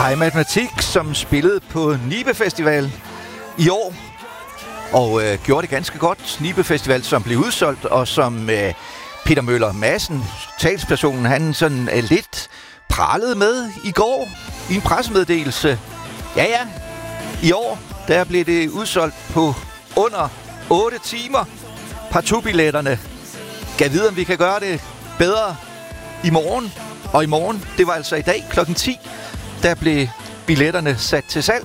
High Matematik, som spillede på Nibe Festival i år, og gjorde det ganske godt. Nibe Festival, som blev udsolgt, og som Peter Møller Madsen, talspersonen, han sådan lidt pralede med i går i en pressemeddelelse. Ja, i år, der blev det udsolgt på under 8 timer. Partout-billetterne. Gav vide, om vi kan gøre det bedre i morgen. Og i morgen, det var altså i dag kl. 10, der blev billetterne sat til salg.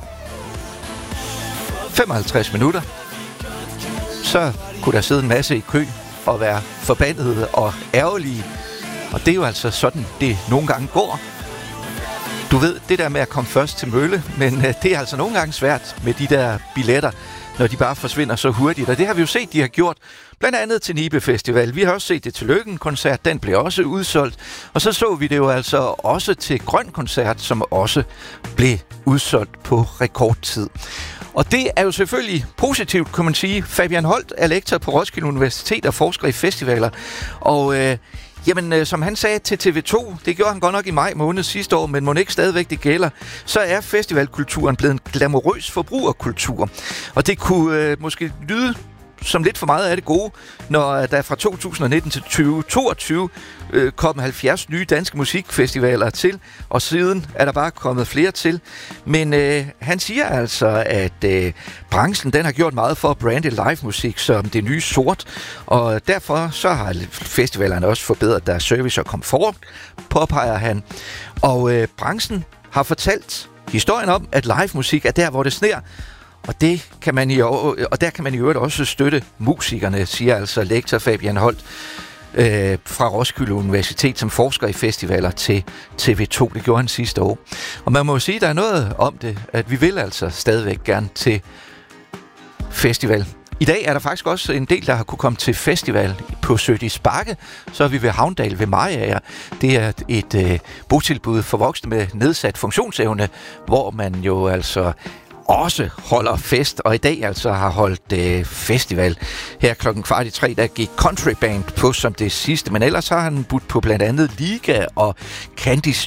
55 minutter. Så kunne der sidde en masse i kø og være forbandede og ærgerlige. Og det er jo altså sådan, det nogle gange går. Du ved, det der med at komme først til mølle, men det er altså nogle gange svært med de der billetter, når de bare forsvinder så hurtigt. Og det har vi jo set, de har gjort, blandt andet til Nibe Festival. Vi har også set det til Lykken-koncert, den blev også udsolgt. Og så vi det jo altså også til Grøn-koncert, som også blev udsolgt på rekordtid. Og det er jo selvfølgelig positivt, kan man sige. Fabian Holt er lektor på Roskilde Universitet og forsker i festivaler. Og jamen, som han sagde til TV2, det gjorde han godt nok i maj måned sidste år, men må ikke stadigvæk det gælder, så er festivalkulturen blevet en glamourøs forbrugerkultur. Og det kunne måske lyde som lidt for meget af det gode, når der fra 2019 til 2022 kom 70 nye danske musikfestivaler til, og siden er der bare kommet flere til. Men han siger altså, at branchen den har gjort meget for at brande live-musik som det nye sort, og derfor så har festivalerne også forbedret deres service og komfort, påpeger han. Og branchen har fortalt historien om, at live-musik er der, hvor det sner, og der kan man i øvrigt også støtte musikerne, siger altså lektor Fabian Holt fra Roskilde Universitet, som forsker i festivaler til TV2. Det gjorde han sidste år. Og man må jo sige, at der er noget om det, at vi vil altså stadigvæk gerne til festival. I dag er der faktisk også en del, der har kunne komme til festival på Sødis Bakke. Så er vi ved Havndal ved Mariager. Det er et botilbud for voksne med nedsat funktionsevne, hvor man jo altså også holder fest, og i dag altså har holdt festival. Her 2:15, der gik Country Band på som det sidste, men ellers har han budt på blandt andet Liga og Candice